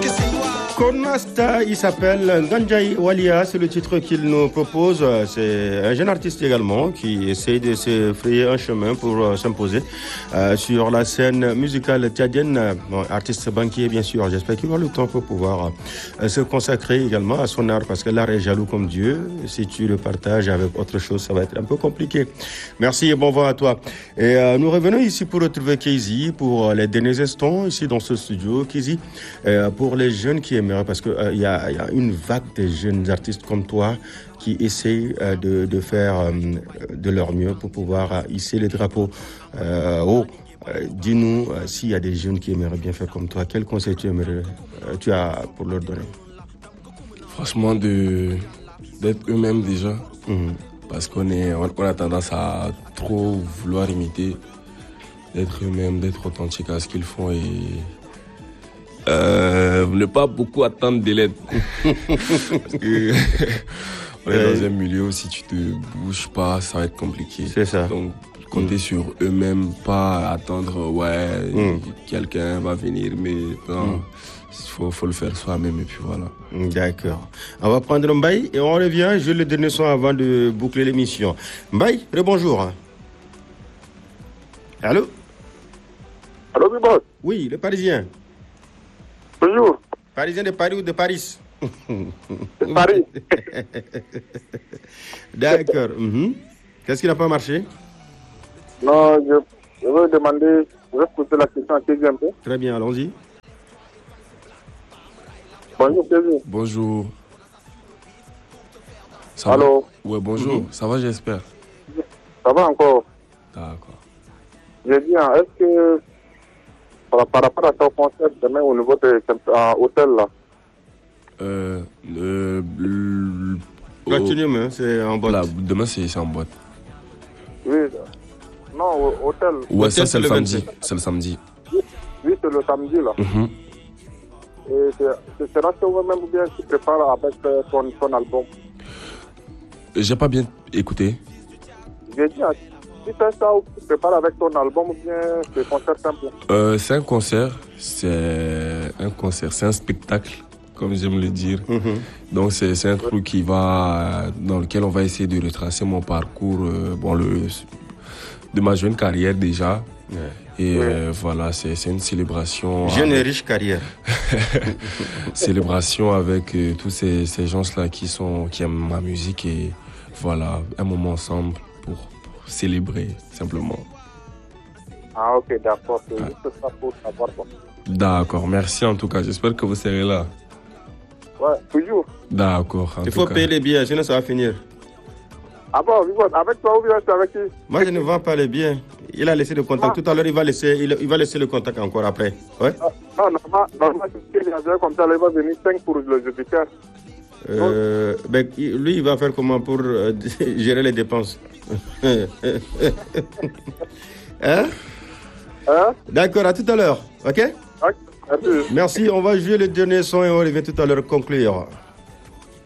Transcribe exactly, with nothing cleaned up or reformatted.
Konasta, il s'appelle Ganjai Walia, c'est le titre qu'il nous propose. C'est un jeune artiste également qui essaie de se frayer un chemin pour euh, s'imposer euh, sur la scène musicale tchadienne. Bon, artiste banquier, bien sûr. J'espère qu'il aura le temps pour pouvoir euh, se consacrer également à son art parce que l'art est jaloux comme Dieu. Si tu le partages avec autre chose, ça va être un peu compliqué. Merci et bon vent à toi. Et euh, nous revenons ici pour retrouver Keizy pour les derniers instants ici dans ce studio. Keizy, euh, pour les jeunes qui aiment parce qu'il euh, y, y a une vague de jeunes artistes comme toi qui essayent euh, de, de faire euh, de leur mieux pour pouvoir euh, hisser les drapeaux euh, haut. Euh, dis-nous euh, s'il y a des jeunes qui aimeraient bien faire comme toi, quel conseil tu, aimerais, euh, tu as pour leur donner? Franchement, de, d'être eux-mêmes déjà, mmh. parce qu'on est, on, on a tendance à trop vouloir imiter, d'être eux-mêmes, d'être authentiques à ce qu'ils font et Euh, ne pas beaucoup attendre de l'aide. Parce que on est dans un milieu où si tu te bouges pas, ça va être compliqué. C'est ça. Donc, compter mmh. sur eux-mêmes, pas attendre, ouais, mmh. quelqu'un va venir, mais non, il mmh. faut, faut le faire soi-même et puis voilà. D'accord. On va prendre Mbaye et on revient. Je vais le donner son avant de boucler l'émission. Mbaye, rebonjour. Allô? Allô, Bibos? Oui, le Parisien. Bonjour. Parisien de Paris ou de Paris? De Paris. D'accord. Mm-hmm. Qu'est-ce qui n'a pas marché? Non, je, je veux demander, je veux poser la question à Keizy un peu. Très bien, allons-y. Bonjour Keizy. Bonjour. Ça Allô? Va? Ouais, bonjour. Mm-hmm. Ça va, j'espère. Ça va encore? D'accord. J'ai dit, hein, est-ce que par rapport à ton concert demain au niveau de l'hôtel là. Euh, le, le Platinum, hein, c'est en boîte. Là, demain c'est, c'est en boîte. Oui. Non, hôtel. Ouais, hôtel, ça c'est, c'est le, le samedi. C'est le samedi. Oui, oui c'est le samedi là. Mm-hmm. Et c'est, c'est là que vous-même bien tu prépares avec ton, ton album. J'ai pas bien écouté. J'ai dit, si tu fais ça ou tu prépares avec ton album ou bien c'est un concert simple? Euh, c'est un concert, c'est un concert, c'est un spectacle, comme j'aime le dire. Mm-hmm. Donc c'est, c'est un truc qui va, dans lequel on va essayer de retracer mon parcours, euh, bon, le, de ma jeune carrière déjà. Ouais. Et ouais. euh, voilà, c'est, c'est une célébration. Jeune avec... et riche carrière. Célébration avec euh, tous ces, ces gens-là qui sont, qui aiment ma musique et voilà, un moment ensemble pour célébrer simplement. Ah ok, d'accord, c'est juste ça pour savoir quoi. D'accord, merci en tout cas, j'espère que vous serez là. Ouais, toujours. D'accord. Il faut cas. payer les billets, sinon ça va finir. Ah bon, avec toi ou bien c'est avec qui? Moi je ne vends pas les billets. Il a laissé le contact. Ah. Tout à l'heure il va laisser, il, il va laisser le contact encore après. Ouais. Ah, non, normalement, normalement, il y a comme ça, il va venir cinq pour le Jupiter. Euh, ben, lui, il va faire comment pour euh, gérer les dépenses? Hein? Hein? D'accord, à tout à l'heure, ok? Okay. Merci, on va jouer le dernier son et on revient tout à l'heure conclure.